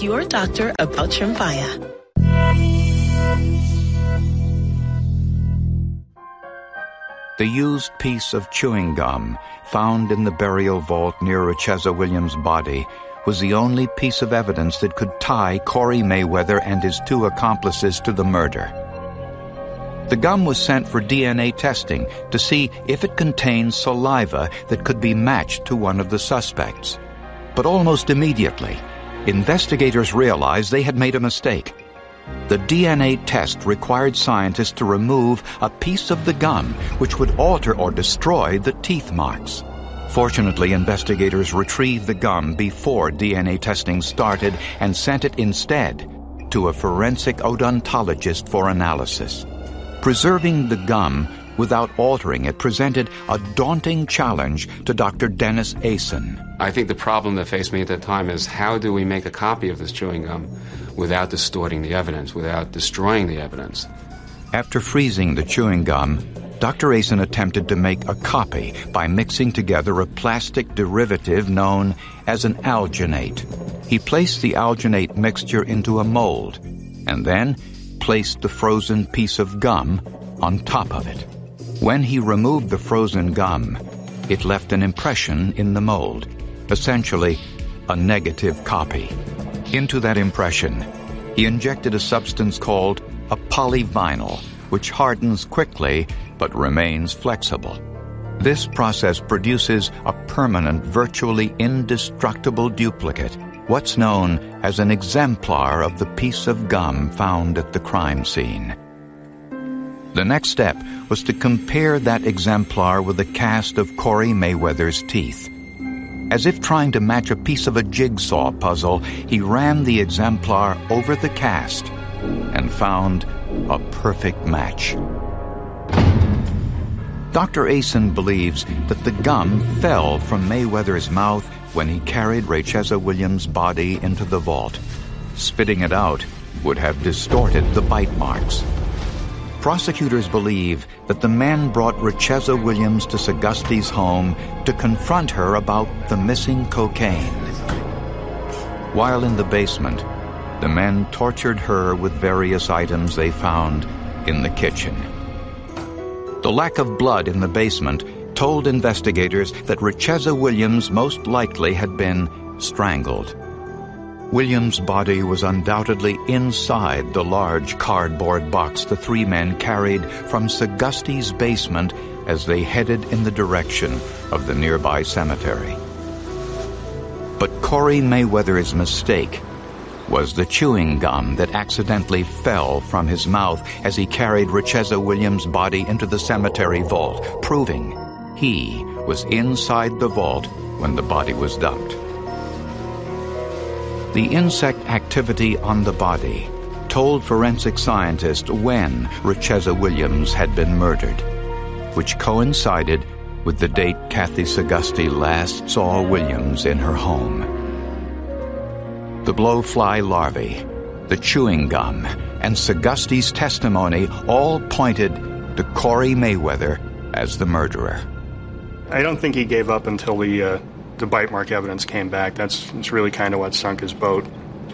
your doctor about Tremfya. The used piece of chewing gum found in the burial vault near Richeza Williams' body was the only piece of evidence that could tie Corey Mayweather and his two accomplices to the murder. The gum was sent for DNA testing to see if it contained saliva that could be matched to one of the suspects. But almost immediately, investigators realized they had made a mistake. The DNA test required scientists to remove a piece of the gum which would alter or destroy the teeth marks. Fortunately, investigators retrieved the gum before DNA testing started and sent it instead to a forensic odontologist for analysis. Preserving the gum without altering it presented a daunting challenge to Dr. Dennis Asen. I think the problem that faced me at that time is how do we make a copy of this chewing gum without distorting the evidence, without destroying the evidence? After freezing the chewing gum, Dr. Asen attempted to make a copy by mixing together a plastic derivative known as an alginate. He placed the alginate mixture into a mold and then placed the frozen piece of gum on top of it. When he removed the frozen gum, it left an impression in the mold, essentially a negative copy. Into that impression, he injected a substance called a polyvinyl, which hardens quickly but remains flexible. This process produces a permanent, virtually indestructible duplicate, what's known as an exemplar of the piece of gum found at the crime scene. The next step was to compare that exemplar with a cast of Corey Mayweather's teeth. As if trying to match a piece of a jigsaw puzzle, he ran the exemplar over the cast and found a perfect match. Dr. Asen believes that the gum fell from Mayweather's mouth when he carried Richeza Williams' body into the vault. Spitting it out would have distorted the bite marks. Prosecutors believe that the men brought Richeza Williams to Sagasti's home to confront her about the missing cocaine. While in the basement, the men tortured her with various items they found in the kitchen. The lack of blood in the basement told investigators that Richeza Williams most likely had been strangled. Williams' body was undoubtedly inside the large cardboard box the three men carried from Sagasti's basement as they headed in the direction of the nearby cemetery. But Corey Mayweather's mistake was the chewing gum that accidentally fell from his mouth as he carried Richeza Williams' body into the cemetery vault, proving he was inside the vault when the body was dumped. The insect activity on the body told forensic scientists when Richeza Williams had been murdered, which coincided with the date Kathy Sagasti last saw Williams in her home. The blowfly larvae, the chewing gum, and Sagasti's testimony all pointed to Corey Mayweather as the murderer. I don't think he gave up until the bite mark evidence came back. It's really kind of what sunk his boat.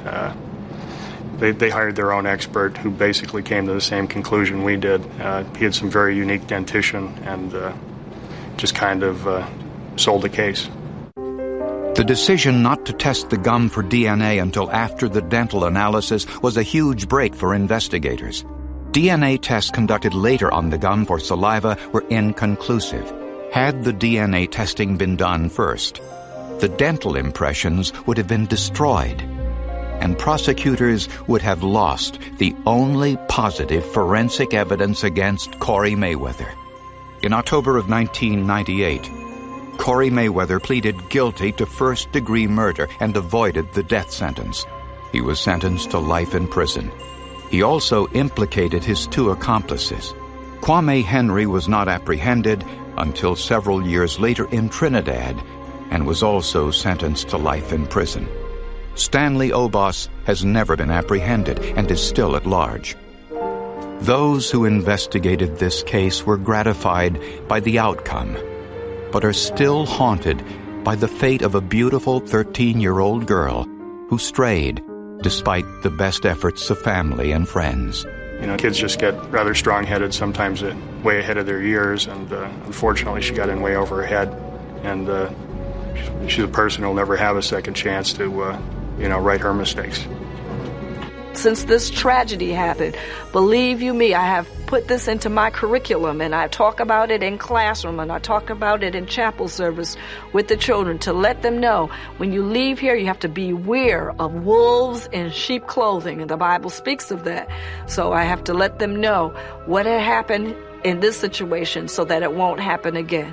They hired their own expert who basically came to the same conclusion we did. He had some very unique dentition and just kind of sold the case. The decision not to test the gum for DNA until after the dental analysis was a huge break for investigators. DNA tests conducted later on the gum for saliva were inconclusive. Had the DNA testing been done first, the dental impressions would have been destroyed, and prosecutors would have lost the only positive forensic evidence against Corey Mayweather. In October of 1998, Corey Mayweather pleaded guilty to first-degree murder and avoided the death sentence. He was sentenced to life in prison. He also implicated his two accomplices. Kwame Henry was not apprehended until several years later in Trinidad and was also sentenced to life in prison. Stanley Obos has never been apprehended and is still at large. Those who investigated this case were gratified by the outcome, but are still haunted by the fate of a beautiful 13-year-old girl who strayed despite the best efforts of family and friends. You know, kids just get rather strong-headed, sometimes way ahead of their years, and unfortunately she got in way over her head, and she's a person who'll never have a second chance to, right her mistakes. Since this tragedy happened, believe you me, I have put this into my curriculum, and I talk about it in classroom, and I talk about it in chapel service with the children to let them know when you leave here, you have to beware of wolves in sheep clothing, and the Bible speaks of that. So I have to let them know what had happened in this situation so that it won't happen again.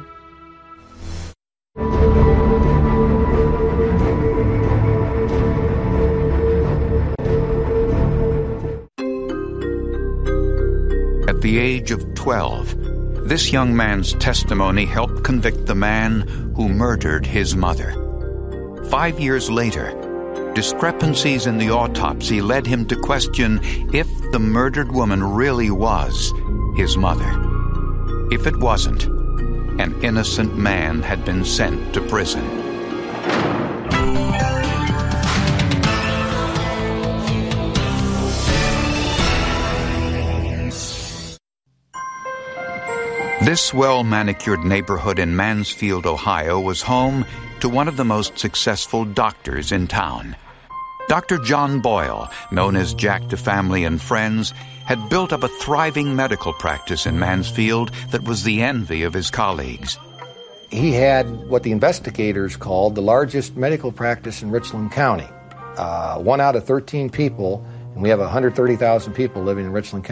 At the age of 12, this young man's testimony helped convict the man who murdered his mother. 5 years later, discrepancies in the autopsy led him to question if the murdered woman really was his mother. If it wasn't, an innocent man had been sent to prison. This well-manicured neighborhood in Mansfield, Ohio, was home to one of the most successful doctors in town. Dr. John Boyle, known as Jack to family and friends, had built up a thriving medical practice in Mansfield that was the envy of his colleagues. He had what the investigators called the largest medical practice in Richland County. 1 out of 13 people, and we have 130,000 people living in Richland County.